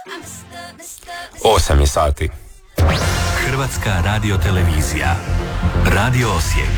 8 je sati. Hrvatska radiotelevizija. Radio Osijek.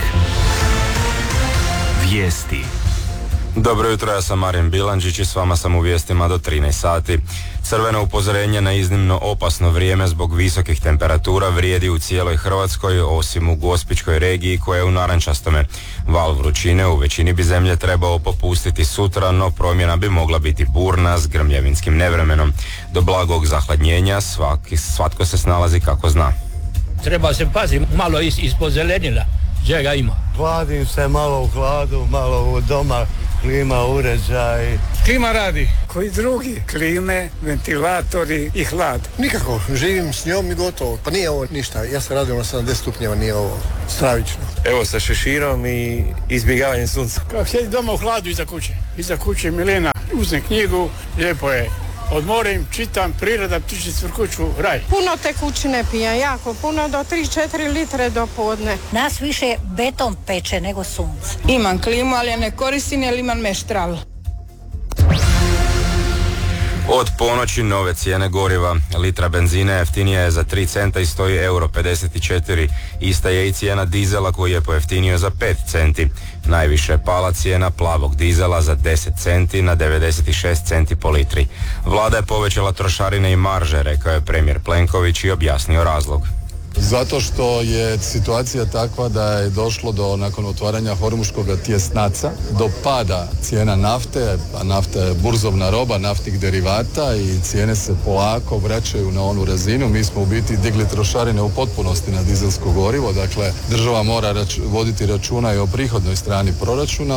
Vijesti. Dobro jutro, ja sam Marin Bilandžić i s vama sam u vijestima do 13 sati. Crveno upozorenje na iznimno opasno vrijeme zbog visokih temperatura vrijedi u cijeloj Hrvatskoj, osim u Gospićkoj regiji koja je u narančastome. Val vrućine u većini bi zemlje trebao popustiti sutra, no promjena bi mogla biti burna s grmljavinskim nevremenom. Do blagog zahladnjenja svatko se snalazi kako zna. Treba se paziti malo ispod zelenila, čega ima. Hladim se malo u hladu, malo u doma, klima, uređaj. Klima radi. Koji drugi? Klime, ventilatori i hlad. Nikako, živim s njom i gotovo. Pa nije ovo ništa, ja sam radio na 70 stupnjeva, nije ovo stravično. Evo sa šeširom i izbjegavanjem sunca. Kako sjedi doma u hladu iza kuće. Iza kuće Milena uzme knjigu, lijepo je. Odmorim, čitam, priroda, ptiči cvrkuću, raj. Puno tekućine pijem, jako puno, do 3-4 litre do podne. Nas više beton peče nego sunce. Imam klimu, ali je ne koristim jer imam meštral. Od ponoći nove cijene goriva. Litra benzina jeftinija je za 3 centa i stoji €54. Ista je i cijena dizela koji je pojeftinio za 5 centi. Najviše pala cijena plavog dizela za 10 centi na 96 centi po litri. Vlada je povećala trošarine i marže, rekao je premijer Plenković i objasnio razlog. Zato što je situacija takva da je došlo do, nakon otvaranja Hormuškog tjesnaca, do pada cijena nafte, a nafta je burzovna roba naftnih derivata i cijene se polako vraćaju na onu razinu. Mi smo u biti digli trošarine u potpunosti na dizelsko gorivo, dakle država mora voditi računa i o prihodnoj strani proračuna.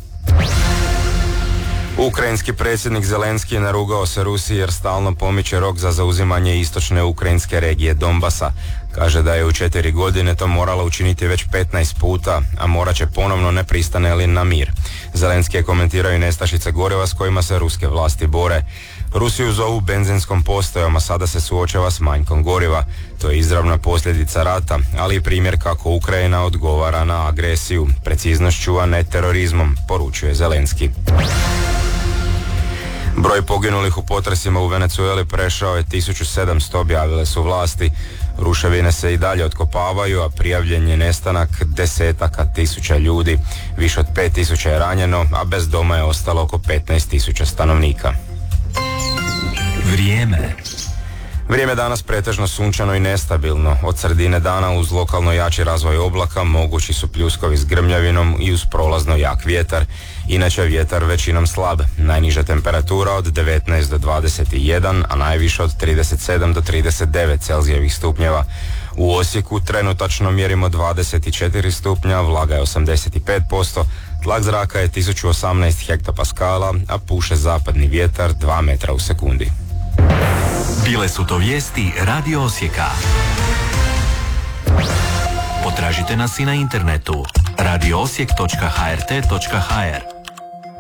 Ukrajinski predsjednik Zelenski je narugao se Rusiji jer stalno pomiče rok za zauzimanje istočne ukrajinske regije Donbasa. Kaže da je u 4 godine to morala učiniti već 15 puta, a morat će ponovno ne pristane li na mir. Zelenski je komentirao i nestašice goriva s kojima se ruske vlasti bore. Rusiju zovu benzinskom postajom, a sada se suočava s manjkom goriva. To je izravna posljedica rata, ali i primjer kako Ukrajina odgovara na agresiju, preciznošću, a ne terorizmom, poručuje Zelenski. Broj poginulih u potresima u Venezueli prešao je 1700, objavile su vlasti. Ruševine se i dalje otkopavaju, a prijavljen je nestanak desetaka tisuća ljudi. Više od 5000 je ranjeno, a bez doma je ostalo oko 15.000 stanovnika. Vrijeme danas pretežno sunčano i nestabilno. Od sredine dana uz lokalno jači razvoj oblaka mogući su pljuskovi s grmljavinom i uz prolazno jak vjetar. Inače vjetar većinom slab. Najniža temperatura od 19 do 21, a najviše od 37 do 39 Celzijevih stupnjeva. U Osijeku trenutačno mjerimo 24 stupnja, vlaga je 85%, tlak zraka je 1018 hektopaskala, a puše zapadni vjetar 2 metra u sekundi. Bile su to vijesti Radio Osijeka. Potražite nas i na internetu radioosijek.hrt.hr.